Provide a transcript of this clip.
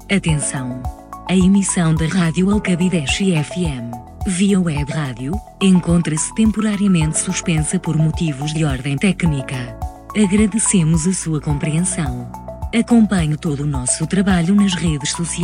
Atenção! A emissão da Rádio Alcabideche FM, via web rádio, encontra-se temporariamente suspensa por motivos de ordem técnica. Agradecemos a sua compreensão. Acompanhe todo o nosso trabalho nas redes sociais.